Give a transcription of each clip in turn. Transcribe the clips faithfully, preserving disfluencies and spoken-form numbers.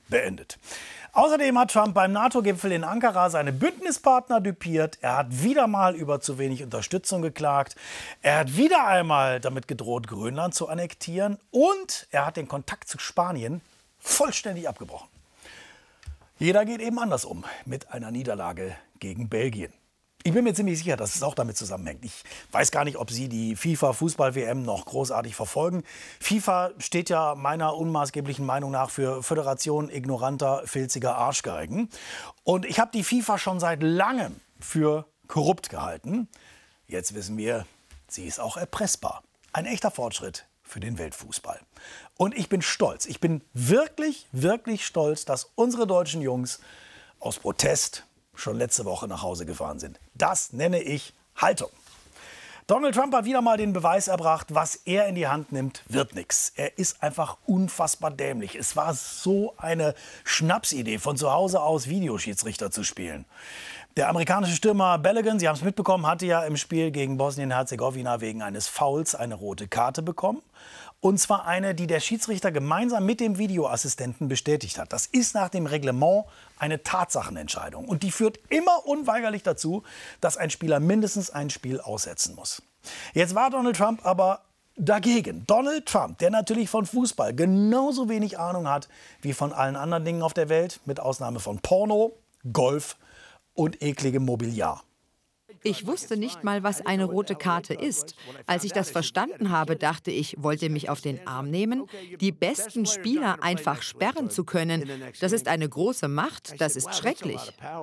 beendet. Außerdem hat Trump beim NATO-Gipfel in Ankara seine Bündnispartner düpiert. Er hat wieder mal über zu wenig Unterstützung geklagt. Er hat wieder einmal damit gedroht, Grönland zu annektieren. Und er hat den Kontakt zu Spanien vollständig abgebrochen. Jeder geht eben anders um mit einer Niederlage gegen Belgien. Ich bin mir ziemlich sicher, dass es auch damit zusammenhängt. Ich weiß gar nicht, ob Sie die FIFA-Fußball-W M noch großartig verfolgen. FIFA steht ja meiner unmaßgeblichen Meinung nach für Föderation ignoranter, filziger Arschgeigen. Und ich habe die FIFA schon seit langem für korrupt gehalten. Jetzt wissen wir, sie ist auch erpressbar. Ein echter Fortschritt für den Weltfußball. Und ich bin stolz. Ich bin wirklich, wirklich stolz, dass unsere deutschen Jungs aus Protest schon letzte Woche nach Hause gefahren sind. Das nenne ich Haltung. Donald Trump hat wieder mal den Beweis erbracht, was er in die Hand nimmt, wird nichts. Er ist einfach unfassbar dämlich. Es war so eine Schnapsidee, von zu Hause aus Videoschiedsrichter zu spielen. Der amerikanische Stürmer Balogun, Sie haben es mitbekommen, hatte ja im Spiel gegen Bosnien-Herzegowina wegen eines Fouls eine rote Karte bekommen. Und zwar eine, die der Schiedsrichter gemeinsam mit dem Videoassistenten bestätigt hat. Das ist nach dem Reglement eine Tatsachenentscheidung. Und die führt immer unweigerlich dazu, dass ein Spieler mindestens ein Spiel aussetzen muss. Jetzt war Donald Trump aber dagegen. Donald Trump, der natürlich von Fußball genauso wenig Ahnung hat wie von allen anderen Dingen auf der Welt, mit Ausnahme von Porno, Golf und ekligem Mobiliar. Ich wusste nicht mal, was eine rote Karte ist. Als ich das verstanden habe, dachte ich, wollt ihr mich auf den Arm nehmen? Die besten Spieler einfach sperren zu können, das ist eine große Macht, das ist schrecklich.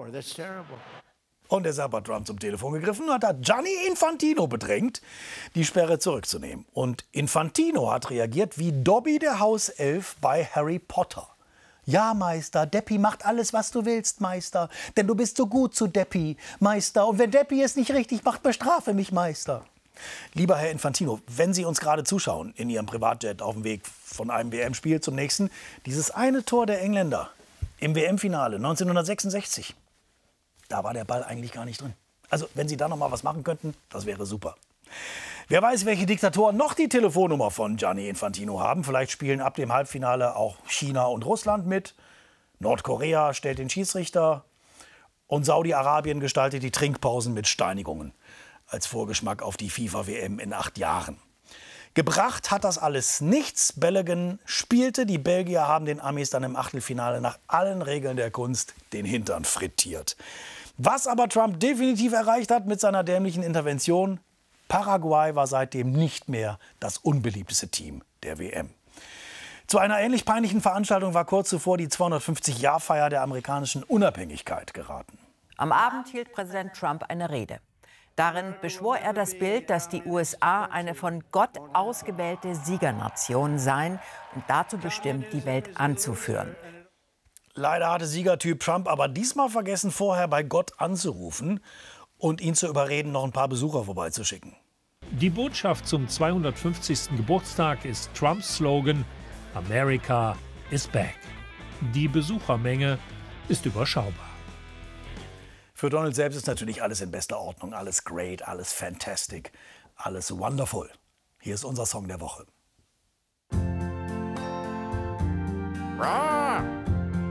Und deshalb hat Trump zum Telefon gegriffen und hat Gianni Infantino bedrängt, die Sperre zurückzunehmen. Und Infantino hat reagiert wie Dobby der Hauself bei Harry Potter. Ja, Meister, Deppi macht alles, was du willst, Meister. Denn du bist so gut zu Deppi, Meister. Und wenn Deppi es nicht richtig macht, bestrafe mich, Meister. Lieber Herr Infantino, wenn Sie uns gerade zuschauen in Ihrem Privatjet auf dem Weg von einem W M-Spiel zum nächsten, dieses eine Tor der Engländer im W M-Finale neunzehnhundertsechsundsechzig, da war der Ball eigentlich gar nicht drin. Also, wenn Sie da noch mal was machen könnten, das wäre super. Wer weiß, welche Diktatoren noch die Telefonnummer von Gianni Infantino haben. Vielleicht spielen ab dem Halbfinale auch China und Russland mit. Nordkorea stellt den Schiedsrichter. Und Saudi-Arabien gestaltet die Trinkpausen mit Steinigungen. Als Vorgeschmack auf die FIFA-W M in acht Jahren. Gebracht hat das alles nichts. Balogun spielte. Die Belgier haben den Amis dann im Achtelfinale nach allen Regeln der Kunst den Hintern frittiert. Was aber Trump definitiv erreicht hat mit seiner dämlichen Intervention: Paraguay war seitdem nicht mehr das unbeliebteste Team der W M. Zu einer ähnlich peinlichen Veranstaltung war kurz zuvor die zweihundertfünfzig-Jahr-Feier der amerikanischen Unabhängigkeit geraten. Am Abend hielt Präsident Trump eine Rede. Darin beschwor er das Bild, dass die U S A eine von Gott ausgewählte Siegernation seien und dazu bestimmt, die Welt anzuführen. Leider hatte Siegertyp Trump aber diesmal vergessen, vorher bei Gott anzurufen und ihn zu überreden, noch ein paar Besucher vorbeizuschicken. Die Botschaft zum zweihundertfünfzigsten Geburtstag ist Trumps Slogan America is back. Die Besuchermenge ist überschaubar. Für Donald selbst ist natürlich alles in bester Ordnung, alles great, alles fantastic, alles wonderful. Hier ist unser Song der Woche.